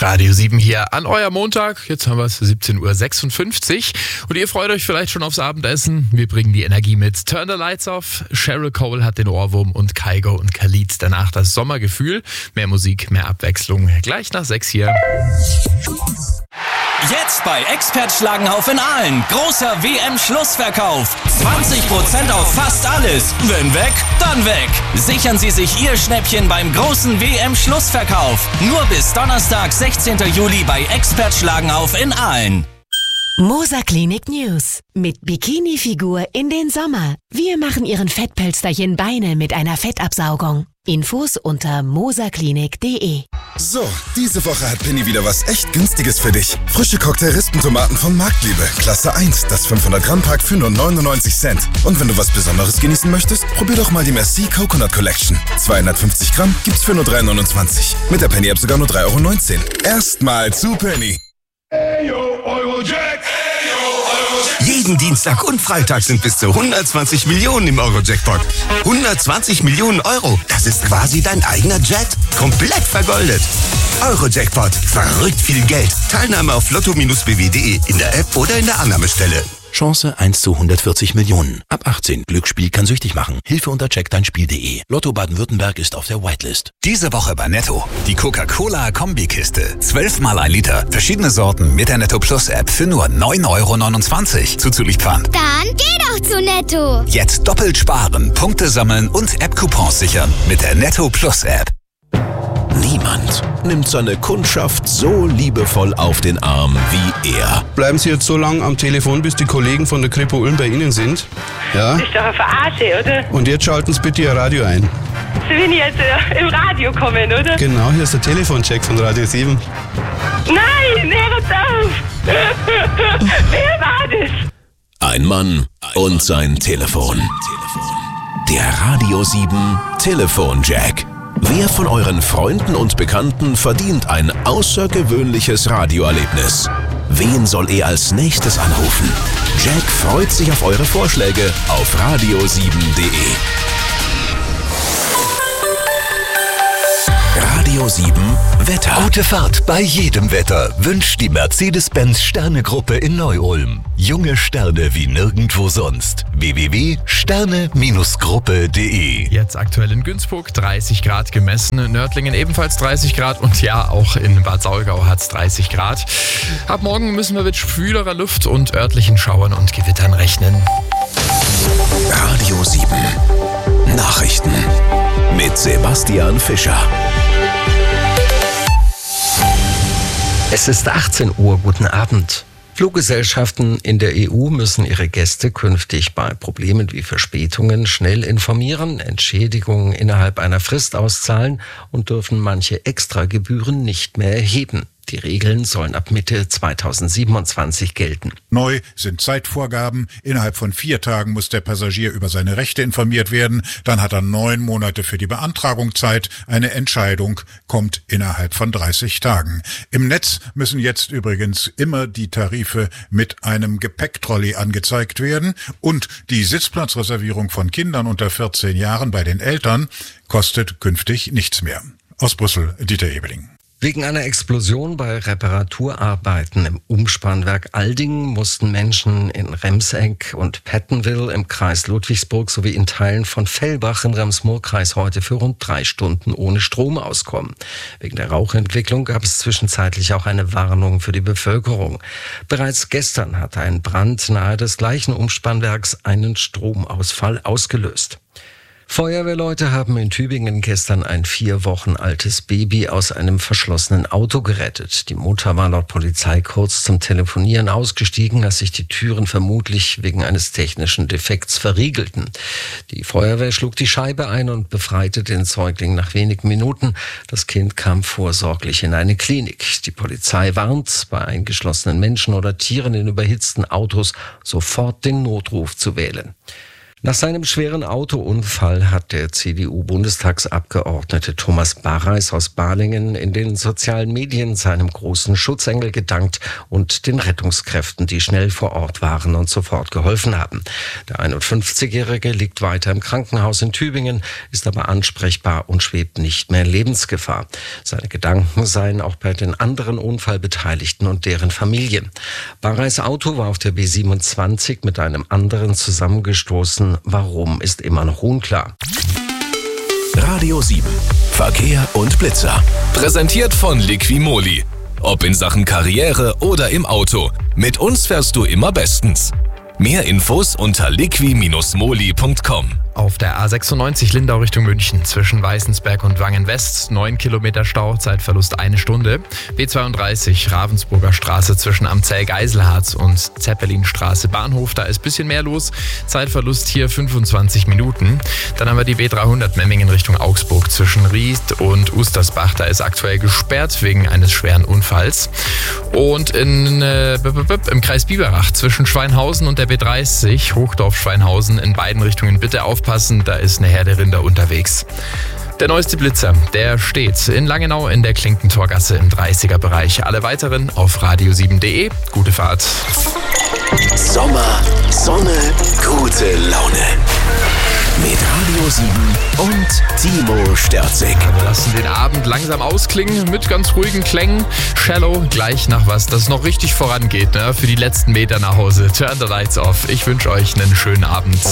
Radio 7 hier an euer Montag. Jetzt haben wir es 17.56 Uhr und ihr freut euch vielleicht schon aufs Abendessen. Wir bringen die Energie mit. Turn the Lights Off, Sheryl Cole hat den Ohrwurm und Kygo und Khalid danach das Sommergefühl. Mehr Musik, mehr Abwechslung. Gleich nach 6 hier. Jetzt bei Expert Schlagenhauf in Aalen. Großer WM-Schlussverkauf. 20% auf fast alles. Wenn weg, dann weg. Sichern Sie sich Ihr Schnäppchen beim großen WM-Schlussverkauf. Nur bis Donnerstag, 16. Juli bei Expert Schlagenhauf in Aalen. Moser Klinik News. Mit Bikini-Figur in den Sommer. Wir machen Ihren Fettpölsterchen Beine mit einer Fettabsaugung. Infos unter moserklinik.de. So, diese Woche hat Penny wieder was echt Günstiges für dich. Frische Cocktail-Rispentomaten von Marktliebe. Klasse 1, das 500-Gramm-Pack für nur 99 Cent. Und wenn du was Besonderes genießen möchtest, probier doch mal die Merci Coconut Collection. 250 Gramm gibt's für nur 3,29. Mit der Penny-App sogar nur 3,19 €. Erstmal zu Penny. Jeden Dienstag und Freitag sind bis zu 120 Millionen im Euro-Jackpot. 120 Millionen Euro, das ist quasi dein eigener Jet. Komplett vergoldet. Euro-Jackpot, verrückt viel Geld. Teilnahme auf lotto-bw.de, in der App oder in der Annahmestelle. Chance 1 zu 140 Millionen. Ab 18. Glücksspiel kann süchtig machen. Hilfe unter checkdeinspiel.de. Lotto Baden-Württemberg ist auf der Whitelist. Diese Woche bei Netto. Die Coca-Cola-Kombikiste. 12 mal 1 Liter. Verschiedene Sorten mit der Netto Plus App für nur 9,29 € zuzüglich Pfand. Dann geh doch zu Netto. Jetzt doppelt sparen, Punkte sammeln und App-Coupons sichern mit der Netto Plus App. Niemand nimmt seine Kundschaft so liebevoll auf den Arm wie er. Bleiben Sie jetzt so lange am Telefon, bis die Kollegen von der Kripo Ulm bei Ihnen sind? Ja? Das ist doch eine Verarsche, oder? Und jetzt schalten Sie bitte Ihr Radio ein. Sie will jetzt im Radio kommen, oder? Genau, hier ist der Telefoncheck von Radio 7. Nein, hört auf! Wer war das? Ein Mann und sein Telefon. Der Radio 7 Telefonjack. Wer von euren Freunden und Bekannten verdient ein außergewöhnliches Radioerlebnis? Wen soll er als nächstes anrufen? Jack freut sich auf eure Vorschläge auf radio7.de. Radio 7 Wetter. Gute Fahrt bei jedem Wetter wünscht die Mercedes-Benz Sterne-Gruppe in Neu-Ulm. Junge Sterne wie nirgendwo sonst. www.sterne-gruppe.de. Jetzt aktuell in Günzburg 30 Grad gemessen, in Nördlingen ebenfalls 30 Grad und ja, auch in Bad Saulgau hat es 30 Grad. Ab morgen müssen wir mit schwülerer Luft und örtlichen Schauern und Gewittern rechnen. Radio 7 Nachrichten mit Sebastian Fischer. Es ist 18 Uhr, guten Abend. Fluggesellschaften in der EU müssen ihre Gäste künftig bei Problemen wie Verspätungen schnell informieren, Entschädigungen innerhalb einer Frist auszahlen und dürfen manche Extragebühren nicht mehr erheben. Die Regeln sollen ab Mitte 2027 gelten. Neu sind Zeitvorgaben. Innerhalb von 4 Tagen muss der Passagier über seine Rechte informiert werden. Dann hat er 9 Monate für die Beantragung Zeit. Eine Entscheidung kommt innerhalb von 30 Tagen. Im Netz müssen jetzt übrigens immer die Tarife mit einem Gepäcktrolley angezeigt werden. Und die Sitzplatzreservierung von Kindern unter 14 Jahren bei den Eltern kostet künftig nichts mehr. Aus Brüssel, Dieter Ebeling. Wegen einer Explosion bei Reparaturarbeiten im Umspannwerk Aldingen mussten Menschen in Remseck und Pettenwil im Kreis Ludwigsburg sowie in Teilen von Fellbach im Rems-Murr-Kreis heute für rund 3 Stunden ohne Strom auskommen. Wegen der Rauchentwicklung gab es zwischenzeitlich auch eine Warnung für die Bevölkerung. Bereits gestern hatte ein Brand nahe des gleichen Umspannwerks einen Stromausfall ausgelöst. Feuerwehrleute haben in Tübingen gestern ein 4 Wochen altes Baby aus einem verschlossenen Auto gerettet. Die Mutter war laut Polizei kurz zum Telefonieren ausgestiegen, als sich die Türen vermutlich wegen eines technischen Defekts verriegelten. Die Feuerwehr schlug die Scheibe ein und befreite den Säugling nach wenigen Minuten. Das Kind kam vorsorglich in eine Klinik. Die Polizei warnt, bei eingeschlossenen Menschen oder Tieren in überhitzten Autos sofort den Notruf zu wählen. Nach seinem schweren Autounfall hat der CDU-Bundestagsabgeordnete Thomas Barreis aus Balingen in den sozialen Medien seinem großen Schutzengel gedankt und den Rettungskräften, die schnell vor Ort waren und sofort geholfen haben. Der 51-Jährige liegt weiter im Krankenhaus in Tübingen, ist aber ansprechbar und schwebt nicht mehr in Lebensgefahr. Seine Gedanken seien auch bei den anderen Unfallbeteiligten und deren Familien. Barreis Auto war auf der B27 mit einem anderen zusammengestoßen. Warum, ist immer noch unklar. Radio 7. Verkehr und Blitzer. Präsentiert von Liquimoli. Ob in Sachen Karriere oder im Auto. Mit uns fährst du immer bestens. Mehr Infos unter liqui-moli.com. Auf der A96 Lindau Richtung München zwischen Weißensberg und Wangen-West 9 Kilometer Stau, Zeitverlust 1 Stunde. B32 Ravensburger Straße zwischen Amzell-Geiselhardt und Zeppelinstraße Bahnhof, da ist ein bisschen mehr los. Zeitverlust hier 25 Minuten. Dann haben wir die B300 Memmingen Richtung Augsburg zwischen Ried und Ustersbach, da ist aktuell gesperrt wegen eines schweren Unfalls. Und im Kreis Biberach zwischen Schweinhausen und der B30 Hochdorf-Schweinhausen in beiden Richtungen bitte aufpassen, da ist eine Herde Rinder unterwegs. Der neueste Blitzer, der steht in Langenau in der Klinkentorgasse im 30er-Bereich. Alle weiteren auf radio7.de. Gute Fahrt. Sommer, Sonne, gute Laune. Mit Radio 7 und Timo Sterzig. Wir lassen den Abend langsam ausklingen mit ganz ruhigen Klängen. Shallow, gleich nach was, das noch richtig vorangeht, ne? Für die letzten Meter nach Hause. Turn the lights off. Ich wünsche euch einen schönen Abend.